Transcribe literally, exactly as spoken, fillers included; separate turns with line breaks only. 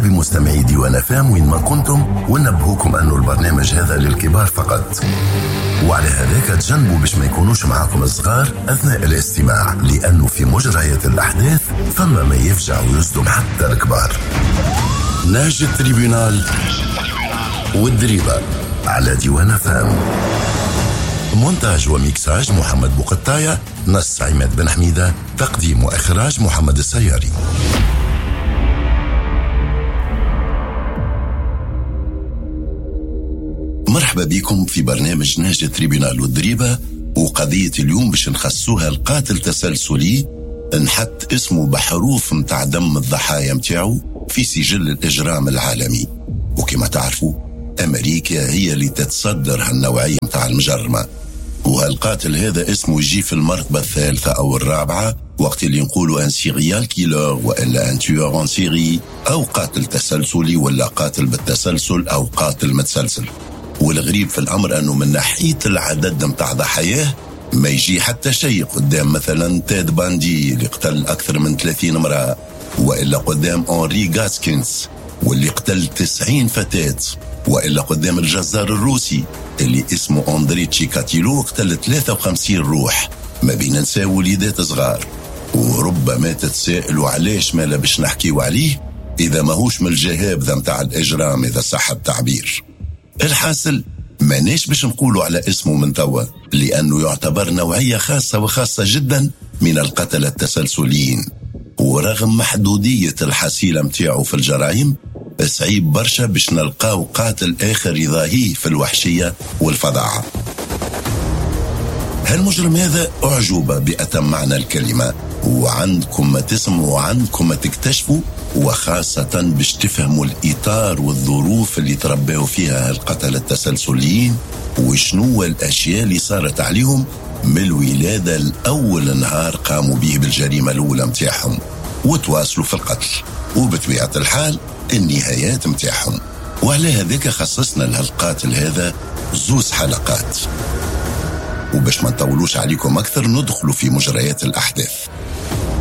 بي مستمعي ديوان اف ام وين ما كنتم، ونبهوكم أنه البرنامج هذا للكبار فقط، وعلى هذاك تجنبوا باش ما يكونوش معاكم الصغار أثناء الاستماع، لأنه في مجريات الأحداث ثم ما يفجع ويصدم حتى الكبار. نهج التريبيونال والدريبة على ديوان اف ام. مونتاج وميكساج محمد بوقطاية، نص عماد بن حميدة، تقديم وإخراج محمد السياري. مرحبا بكم في برنامج نهج التريبيونال والدريبة، وقضية اليوم باش نخصوها القاتل تسلسلي نحط اسمه بحروف متاع دم الضحايا متاعه في سجل الإجرام العالمي. وكما تعرفوا أمريكا هي اللي تتصدر هالنوعية متاع المجرمة، وهالقاتل هذا اسمه يجي في المرتبة الثالثة أو الرابعة وقت اللي نقولوا أن سيريال كيلر وإلا أن تيور أن سيري، أو قاتل تسلسلي ولا قاتل بالتسلسل أو قاتل متسلسل. والغريب في الأمر أنه من ناحية العدد متاع ضحاياه ما يجي حتى شيء قدام مثلا تيد باندي اللي قتل أكثر من ثلاثين امرأة، وإلا قدام أنري غاسكينز واللي قتل تسعين فتاة، وإلا قدام الجزار الروسي اللي اسمه أندري تشيكاتيلو قتل ثلاثة وخمسين روح ما بين نساء وليدات صغار. وربما تتسائلوا علاش ما باش نحكيوا عليه إذا ماهوش من الجهاب ذا متاع الإجرام إذا صح التعبير. الحاصل ماناش باش نقولوا على اسمه من توا، لأنه يعتبر نوعية خاصة وخاصة جدا من القتلة التسلسليين، ورغم محدودية الحصيلة متاعه في الجرائم صعيب برشا باش نلقاو قاتل آخر يضاهيه في الوحشية والفظاعة. هالمجرم هذا أعجوبة بأتم معنى الكلمة، وعندكم ما تسمعوا وعندكم ما تكتشفوا، وخاصة باش تفهموا الإطار والظروف اللي تربوا فيها القتلة التسلسليين، وشنو الأشياء اللي صارت عليهم من الولادة الأول نهار قاموا به بالجريمة الأولى متاعهم، وتواصلوا في القتل، وبطبيعة الحال النهايات متاعهم. وعلى هذاك خصصنا لهالقاتل هذا زوز حلقات، وباش ما نطولوش عليكم أكثر ندخلوا في مجريات الأحداث.